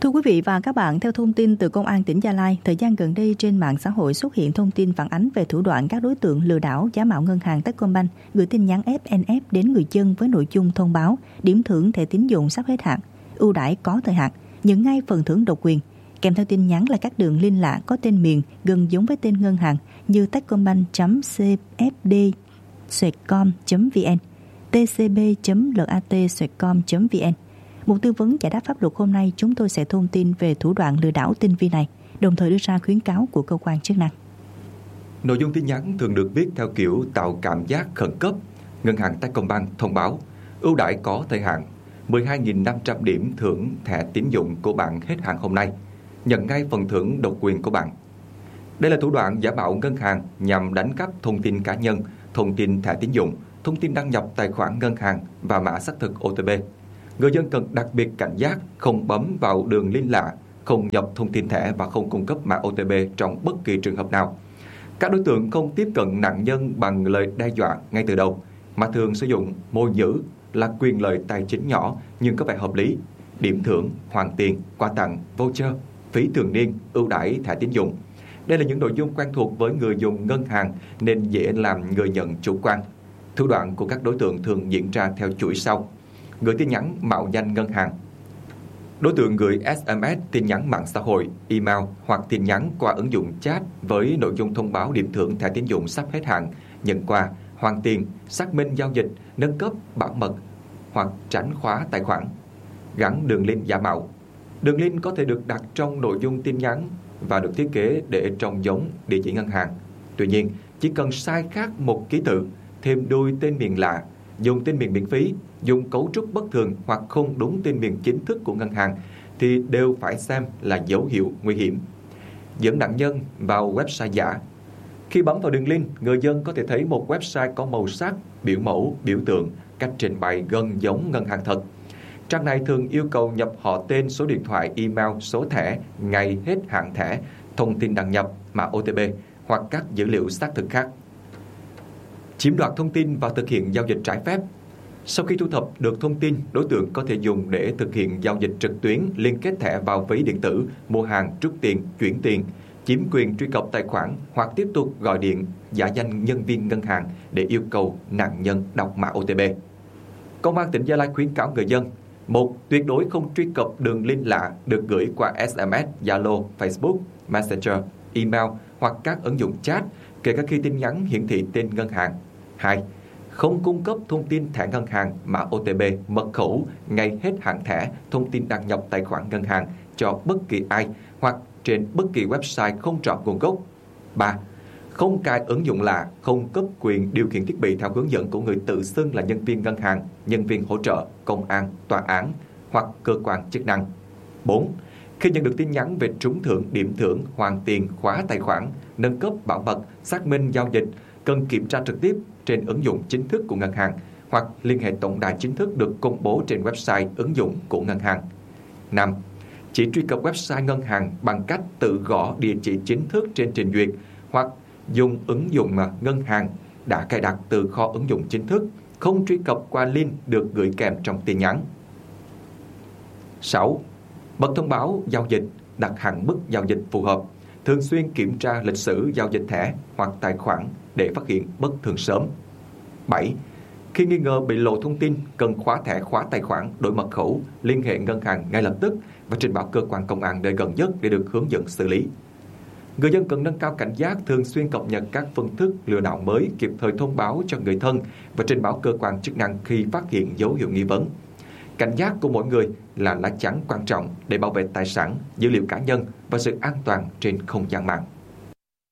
Thưa quý vị và các bạn, theo thông tin từ Công an tỉnh Gia Lai, thời gian gần đây trên mạng xã hội xuất hiện thông tin phản ánh về thủ đoạn các đối tượng lừa đảo giả mạo ngân hàng Techcombank gửi tin nhắn SMS đến người dân với nội dung thông báo điểm thưởng thẻ tín dụng sắp hết hạn, ưu đãi có thời hạn, nhận ngay phần thưởng độc quyền. Kèm theo tin nhắn là các đường link lạ có tên miền gần giống với tên ngân hàng như techcombank.cfd.com.vn, tcb.lat.com.vn. Một tư vấn giải đáp pháp luật hôm nay, chúng tôi sẽ thông tin về thủ đoạn lừa đảo tinh vi này, đồng thời đưa ra khuyến cáo của cơ quan chức năng. Nội dung tin nhắn thường được viết theo kiểu tạo cảm giác khẩn cấp. Ngân hàng Techcombank thông báo ưu đãi có thời hạn, 12.500 điểm thưởng thẻ tín dụng của bạn hết hạn hôm nay, nhận ngay phần thưởng độc quyền của bạn. Đây là thủ đoạn giả mạo ngân hàng nhằm đánh cắp thông tin cá nhân, thông tin thẻ tín dụng, thông tin đăng nhập tài khoản ngân hàng và mã xác thực OTP. Người dân cần đặc biệt cảnh giác, không bấm vào đường link lạ, không nhập thông tin thẻ và không cung cấp mã OTP trong bất kỳ trường hợp nào. Các đối tượng không tiếp cận nạn nhân bằng lời đe dọa ngay từ đầu, mà thường sử dụng môi nhữ là quyền lợi tài chính nhỏ nhưng có vẻ hợp lý, điểm thưởng, hoàn tiền, quà tặng, voucher, phí thường niên, ưu đãi thẻ tín dụng. Đây là những nội dung quen thuộc với người dùng ngân hàng nên dễ làm người nhận chủ quan. Thủ đoạn của các đối tượng thường diễn ra theo chuỗi sau. Gửi tin nhắn mạo danh ngân hàng. Đối tượng gửi SMS, tin nhắn mạng xã hội, email hoặc tin nhắn qua ứng dụng chat với nội dung thông báo điểm thưởng thẻ tín dụng sắp hết hạn, nhận quà, hoàn tiền, xác minh giao dịch, nâng cấp, bảo mật hoặc tránh khóa tài khoản. Gắn đường link giả mạo. Đường link có thể được đặt trong nội dung tin nhắn và được thiết kế để trông giống địa chỉ ngân hàng. Tuy nhiên, chỉ cần sai khác một ký tự, thêm đuôi tên miền lạ, dùng tên miền miễn phí, dùng cấu trúc bất thường hoặc không đúng tên miền chính thức của ngân hàng thì đều phải xem là dấu hiệu nguy hiểm. Dẫn nạn nhân vào website giả. Khi bấm vào đường link, người dân có thể thấy một website có màu sắc, biểu mẫu, biểu tượng, cách trình bày gần giống ngân hàng thật. Trang này thường yêu cầu nhập họ tên, số điện thoại, email, số thẻ, ngày hết hạn thẻ, thông tin đăng nhập, mã OTP hoặc các dữ liệu xác thực khác. Chiếm đoạt thông tin và thực hiện giao dịch trái phép. Sau khi thu thập được thông tin, đối tượng có thể dùng để thực hiện giao dịch trực tuyến, liên kết thẻ vào ví điện tử, mua hàng, rút tiền, chuyển tiền, chiếm quyền truy cập tài khoản hoặc tiếp tục gọi điện giả danh nhân viên ngân hàng để yêu cầu nạn nhân đọc mã OTP. Công an tỉnh Gia Lai khuyến cáo người dân: 1. Tuyệt đối không truy cập đường link lạ được gửi qua SMS, Zalo, Facebook, Messenger, email hoặc các ứng dụng chat, kể cả khi tin nhắn hiển thị tên ngân hàng. 2. Không cung cấp thông tin thẻ ngân hàng, mã OTP, mật khẩu, ngày hết hạn thẻ, thông tin đăng nhập tài khoản ngân hàng cho bất kỳ ai hoặc trên bất kỳ website không rõ nguồn gốc. 3. Không cài ứng dụng lạ, không cấp quyền điều khiển thiết bị theo hướng dẫn của người tự xưng là nhân viên ngân hàng, nhân viên hỗ trợ, công an, tòa án hoặc cơ quan chức năng. 4. Khi nhận được tin nhắn về trúng thưởng, điểm thưởng, hoàn tiền, khóa tài khoản, nâng cấp bảo mật, xác minh giao dịch, cần kiểm tra trực tiếp trên ứng dụng chính thức của ngân hàng hoặc liên hệ tổng đài chính thức được công bố trên website ứng dụng của ngân hàng. 5. Chỉ truy cập website ngân hàng bằng cách tự gõ địa chỉ chính thức trên trình duyệt hoặc dùng ứng dụng ngân hàng đã cài đặt từ kho ứng dụng chính thức, không truy cập qua link được gửi kèm trong tin nhắn. 6. Bật thông báo giao dịch, đặt hạn mức giao dịch phù hợp, thường xuyên kiểm tra lịch sử giao dịch thẻ hoặc tài khoản để phát hiện bất thường sớm. 7. Khi nghi ngờ bị lộ thông tin, cần khóa thẻ, khóa tài khoản, đổi mật khẩu, liên hệ ngân hàng ngay lập tức và trình báo cơ quan công an nơi gần nhất để được hướng dẫn xử lý. Người dân cần nâng cao cảnh giác, thường xuyên cập nhật các phương thức lừa đảo mới, kịp thời thông báo cho người thân và trình báo cơ quan chức năng khi phát hiện dấu hiệu nghi vấn. Cảnh giác của mỗi người là lá chắn quan trọng để bảo vệ tài sản, dữ liệu cá nhân và sự an toàn trên không gian mạng.